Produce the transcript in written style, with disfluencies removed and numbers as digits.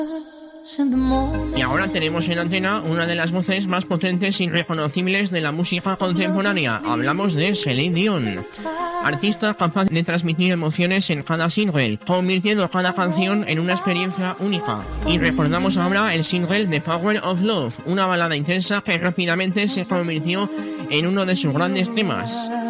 Y ahora tenemos en antena una de las voces más potentes y reconocibles de la música contemporánea. Hablamos de Celine Dion, artista capaz de transmitir emociones en cada single, convirtiendo cada canción en una experiencia única. Y recordamos ahora el single The Power of Love, una balada intensa que rápidamente se convirtió en uno de sus grandes temas.